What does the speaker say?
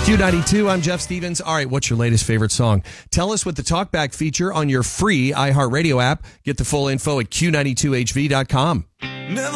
Q92, I'm Jeff Stevens. All right, what's your latest favorite song? Tell us with the TalkBack feature on your free iHeartRadio app. Get the full info at Q92HV.com.